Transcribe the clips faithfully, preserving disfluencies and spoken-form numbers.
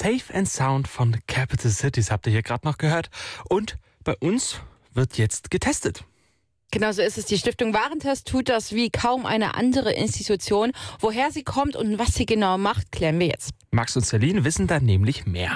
Safe and Sound von Capital Cities habt ihr hier gerade noch gehört. Und bei uns wird jetzt getestet. Genau so ist es. Die Stiftung Warentest tut das wie kaum eine andere Institution. Woher sie kommt und was sie genau macht, klären wir jetzt. Max und Celine wissen da nämlich mehr.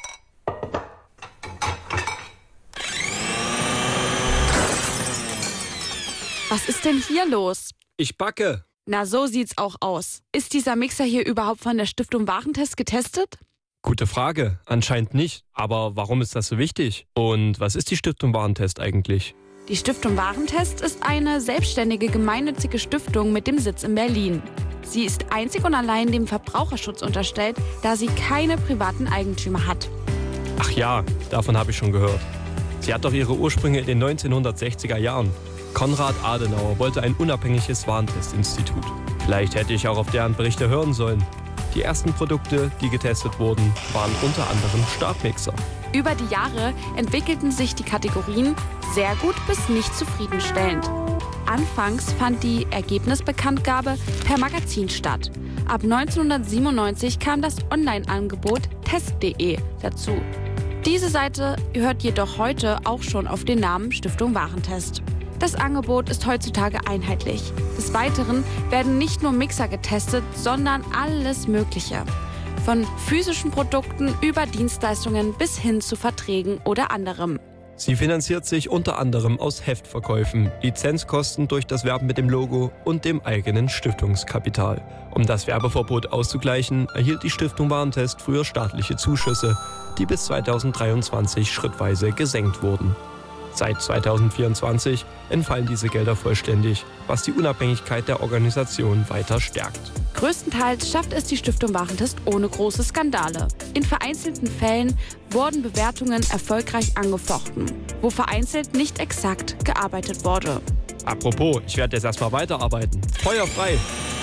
Was ist denn hier los? Ich backe. Na, so sieht's auch aus. Ist dieser Mixer hier überhaupt von der Stiftung Warentest getestet? Gute Frage. Anscheinend nicht. Aber warum ist das so wichtig? Und was ist die Stiftung Warentest eigentlich? Die Stiftung Warentest ist eine selbstständige gemeinnützige Stiftung mit dem Sitz in Berlin. Sie ist einzig und allein dem Verbraucherschutz unterstellt, da sie keine privaten Eigentümer hat. Ach ja, davon habe ich schon gehört. Sie hat doch ihre Ursprünge in den neunzehnhundertsechziger Jahren. Konrad Adenauer wollte ein unabhängiges Warentestinstitut. Vielleicht hätte ich auch auf deren Berichte hören sollen. Die ersten Produkte, die getestet wurden, waren unter anderem Stabmixer. Über die Jahre entwickelten sich die Kategorien sehr gut bis nicht zufriedenstellend. Anfangs fand die Ergebnisbekanntgabe per Magazin statt. Ab neunzehnhundertsiebenundneunzig kam das Online-Angebot test punkt de dazu. Diese Seite hört jedoch heute auch schon auf den Namen Stiftung Warentest. Das Angebot ist heutzutage einheitlich. Des Weiteren werden nicht nur Mixer getestet, sondern alles Mögliche. Von physischen Produkten über Dienstleistungen bis hin zu Verträgen oder anderem. Sie finanziert sich unter anderem aus Heftverkäufen, Lizenzkosten durch das Werben mit dem Logo und dem eigenen Stiftungskapital. Um das Werbeverbot auszugleichen, erhielt die Stiftung Warentest früher staatliche Zuschüsse, die bis zweitausenddreiundzwanzig schrittweise gesenkt wurden. Seit zweitausendvierundzwanzig entfallen diese Gelder vollständig, was die Unabhängigkeit der Organisation weiter stärkt. Größtenteils schafft es die Stiftung Warentest ohne große Skandale. In vereinzelten Fällen wurden Bewertungen erfolgreich angefochten, wo vereinzelt nicht exakt gearbeitet wurde. Apropos, ich werde jetzt erstmal weiterarbeiten. Feuer frei!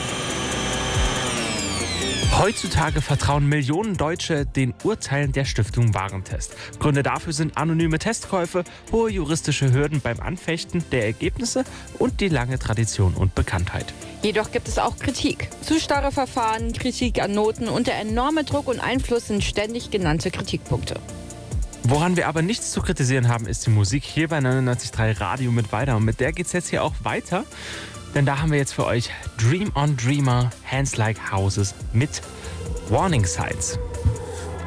Heutzutage vertrauen Millionen Deutsche den Urteilen der Stiftung Warentest. Gründe dafür sind anonyme Testkäufe, hohe juristische Hürden beim Anfechten der Ergebnisse und die lange Tradition und Bekanntheit. Jedoch gibt es auch Kritik. Zu starre Verfahren, Kritik an Noten und der enorme Druck und Einfluss sind ständig genannte Kritikpunkte. Woran wir aber nichts zu kritisieren haben, ist die Musik hier bei neunundneunzig Komma drei Radio mit weiter. Und mit der geht's jetzt hier auch weiter. Denn da haben wir jetzt für euch Dream on Dreamer, Hands Like Houses mit Warning Signs.